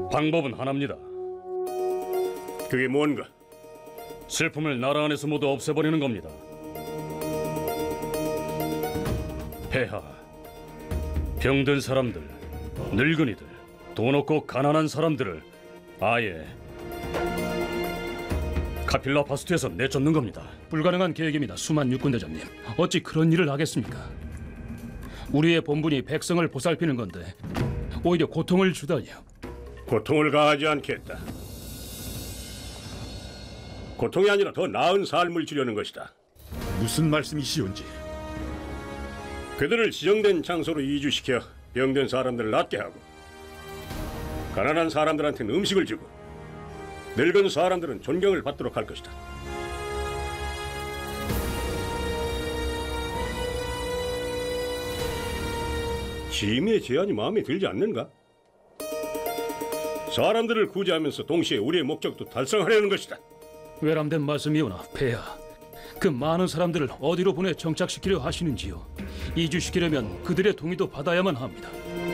방법은 하나입니다. 그게 뭔가? 슬픔을 나라 안에서 모두 없애버리는 겁니다. 폐하, 병든 사람들, 늙은이들, 돈 없고 가난한 사람들을 아예 카필라 바스트에서 내쫓는 겁니다. 불가능한 계획입니다. 수만 육군대장님. 어찌 그런 일을 하겠습니까? 우리의 본분이 백성을 보살피는 건데 오히려 고통을 주다니요. 고통을 가하지 않겠다. 고통이 아니라 더 나은 삶을 주려는 것이다. 무슨 말씀이시온지. 그들을 지정된 장소로 이주시켜 병든 사람들을 낫게 하고 가난한 사람들한테는 음식을 주고 늙은 사람들은 존경을 받도록 할 것이다. 짐의 제안이 마음에 들지 않는가? 사람들을 구제하면서 동시에 우리의 목적도 달성하려는 것이다. 외람된 말씀이오나 폐하, 그 많은 사람들을 어디로 보내 정착시키려 하시는지요? 이주시키려면 그들의 동의도 받아야만 합니다.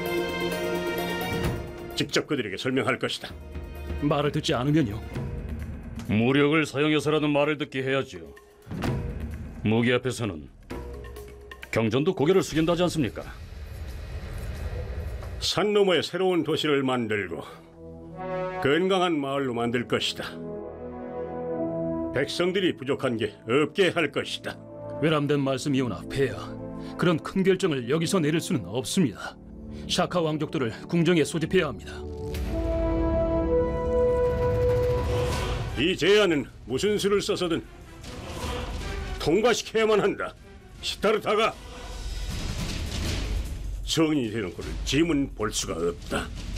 직접 그들에게 설명할 것이다. 말을 듣지 않으면요? 무력을 사용해서라도 말을 듣게 해야지요. 무기 앞에서는 경전도 고개를 숙인다지 않습니까? 산 너머에 새로운 도시를 만들고 건강한 마을로 만들 것이다. 백성들이 부족한 게 없게 할 것이다. 외람된 말씀이오나 폐하, 그런 큰 결정을 여기서 내릴 수는 없습니다. 샤카 왕족들을 궁정에 소집해야 합니다. 이 제안은 무슨 수를 써서든 통과시켜야만 한다. 시타르타가 성인이 되는 꼴을 짐은 볼 수가 없다.